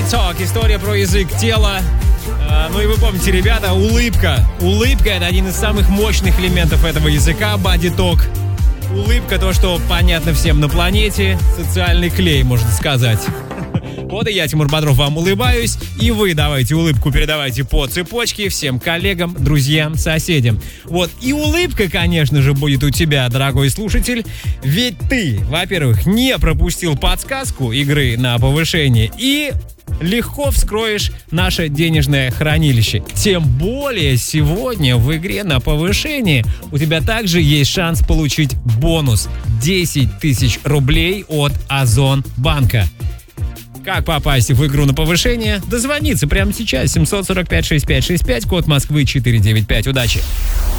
Body Talk. История про язык тела. Ну и вы помните, ребята, улыбка. Улыбка — это один из самых мощных элементов этого языка. Body Talk. Улыбка — то, что понятно всем на планете. Социальный клей, можно сказать. Вот и я, Тимур Бодров, вам улыбаюсь. И вы давайте улыбку передавайте по цепочке всем коллегам, друзьям, соседям. Вот, и улыбка, конечно же, будет у тебя, дорогой слушатель. Ведь ты, во-первых, не пропустил подсказку игры на повышение и легко вскроешь наше денежное хранилище. Тем более сегодня в игре на повышение у тебя также есть шанс получить бонус 10 тысяч рублей от Озонбанка. Как попасть в игру на повышение? Дозвониться прямо сейчас. 745-6565, код Москвы 495. Удачи!